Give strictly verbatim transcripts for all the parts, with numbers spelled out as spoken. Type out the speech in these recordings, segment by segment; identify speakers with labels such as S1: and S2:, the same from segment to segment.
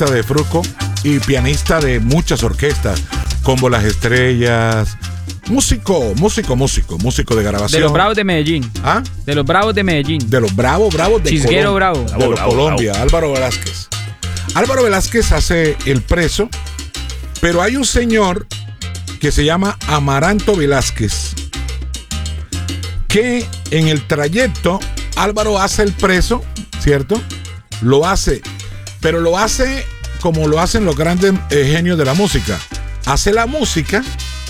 S1: de Fruco y pianista de muchas orquestas, como Las Estrellas. Músico, músico, músico, músico de grabación.
S2: De los Bravos de Medellín.
S1: ¿Ah?
S2: De los Bravos de Medellín.
S1: De los Bravos, Bravos de
S2: Chisguero
S1: Colombia.
S2: Bravo.
S1: De
S2: Bravo,
S1: los
S2: bravo,
S1: Colombia,
S2: bravo.
S1: Álvaro Velázquez. Álvaro Velázquez hace El Preso, pero hay un señor que se llama Amaranto Velázquez, que en el trayecto Álvaro hace El Preso, ¿cierto? Lo hace, pero lo hace como lo hacen los grandes eh, genios de la música. Hace la música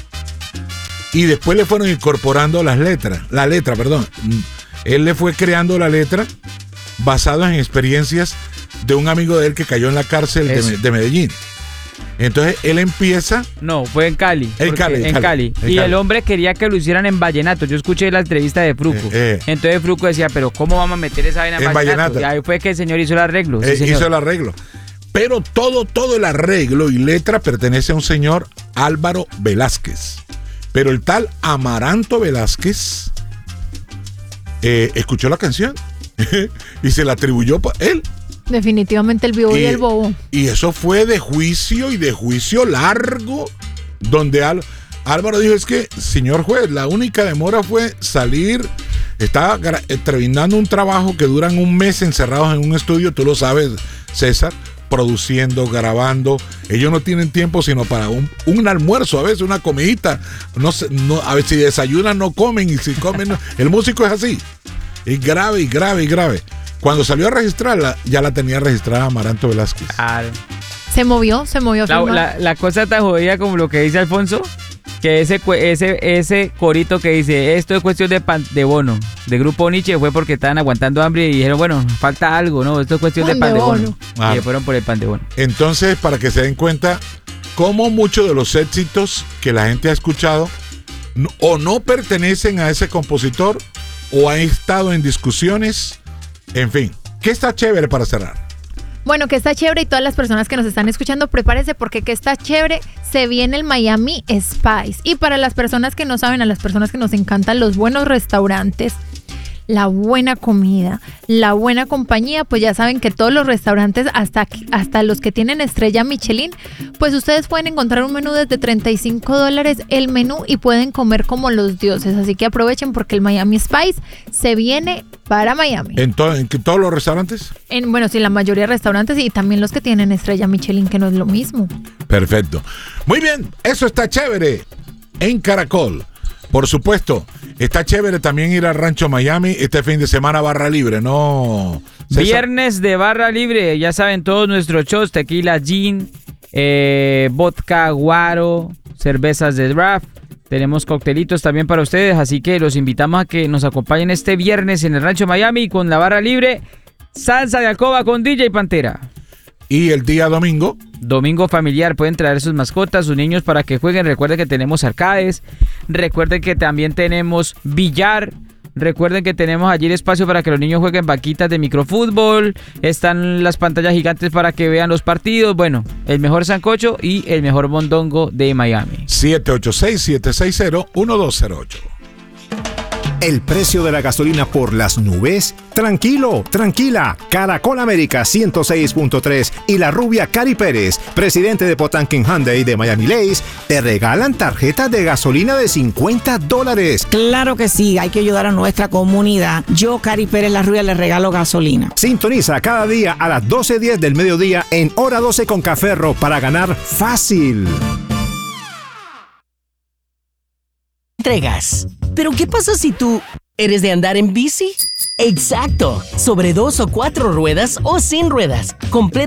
S1: y después le fueron incorporando las letras, la letra, perdón. Él le fue creando la letra basado en experiencias de un amigo de él que cayó en la cárcel de, de Medellín. Entonces él empieza.
S2: No, fue en Cali.
S1: En Cali,
S2: en
S1: Cali,
S2: Cali.
S1: en
S2: Y
S1: Cali.
S2: el hombre quería que lo hicieran en vallenato. Yo escuché la entrevista de Fruco.
S1: Eh, eh.
S2: Entonces Fruco decía, pero ¿cómo vamos a meter esa vaina en,
S1: En
S2: vallenato?
S1: vallenato.
S2: Y ahí fue que el señor hizo el arreglo.
S1: Eh,
S2: sí, señor.
S1: hizo el arreglo. Pero todo, todo el arreglo y letra pertenece a un señor Álvaro Velázquez. Pero el tal Amaranto Velázquez eh, escuchó la canción y se la atribuyó a él.
S3: Definitivamente el vivo y, y el bobo.
S1: Y eso fue de juicio y de juicio largo, donde Al, Álvaro dijo, es que, señor juez, la única demora fue salir, estaba gra- terminando un trabajo que duran un mes encerrados en un estudio, tú lo sabes, César, produciendo, grabando. Ellos no tienen tiempo sino para un, un almuerzo, a veces una comidita. No sé, no, a ver si desayunan no comen y si comen no. El músico es así. Y grave y grave y grave. Cuando salió a registrarla, ya la tenía registrada Amaranto Velázquez.
S2: Claro.
S3: Se movió, se movió.
S2: La, la, la cosa tan jodida como lo que dice Alfonso, que ese, ese, ese corito que dice, esto es cuestión de, pan, de bono, de Grupo Nietzsche, fue porque estaban aguantando hambre y dijeron, bueno, falta algo, ¿no? Esto es cuestión pan de pan de bono. bono. Ah. Y se fueron por el pan de bono.
S1: Entonces, para que se den cuenta, cómo muchos de los éxitos que la gente ha escuchado no, o no pertenecen a ese compositor o han estado en discusiones. En fin, ¿qué está chévere para cerrar?
S3: Bueno, que está chévere y todas las personas que nos están escuchando, prepárense porque que está chévere, se viene el Miami Spice. Y para las personas que no saben, a las personas que nos encantan los buenos restaurantes, la buena comida, la buena compañía, pues ya saben que todos los restaurantes, hasta, hasta los que tienen estrella Michelin, pues ustedes pueden encontrar un menú desde treinta y cinco dólares el menú y pueden comer como los dioses. Así que aprovechen porque el Miami Spice se viene para Miami.
S1: ¿En, to- en todos los restaurantes?
S3: En, bueno, sí, la mayoría de restaurantes y también los que tienen estrella Michelin, que no es lo mismo.
S1: Perfecto. Muy bien, eso está chévere en Caracol. Por supuesto, está chévere también ir al Rancho Miami este fin de semana, barra libre, ¿no? César?
S2: Viernes de barra libre, ya saben todos nuestros shows, tequila, gin, eh, vodka, guaro, cervezas de draft. Tenemos coctelitos también para ustedes, así que los invitamos a que nos acompañen este viernes en el Rancho Miami con la barra libre, salsa de alcoba con D J Pantera.
S1: Y el día domingo.
S2: Domingo familiar, pueden traer sus mascotas, sus niños para que jueguen. Recuerden que tenemos arcades, recuerden que también tenemos billar, recuerden que tenemos allí el espacio para que los niños jueguen vaquitas de microfútbol, están las pantallas gigantes para que vean los partidos. Bueno, el mejor sancocho y el mejor mondongo de Miami.
S1: siete ocho seis, siete seis cero, uno dos cero ocho.
S4: El precio de la gasolina por las nubes. Tranquilo, tranquila. Caracol América ciento seis punto tres y la rubia Cari Pérez, presidente de Potanquín Hyundai de Miami Lakes, te regalan tarjetas de gasolina de cincuenta dólares.
S5: Claro que sí, hay que ayudar a nuestra comunidad. Yo, Cari Pérez, la rubia, le regalo gasolina.
S4: Sintoniza cada día a las doce diez del mediodía en Hora doce con Caferro para ganar fácil.
S6: Entregas. Pero ¿qué pasa si tú eres de andar en bici? Exacto, sobre dos o cuatro ruedas o sin ruedas. Completa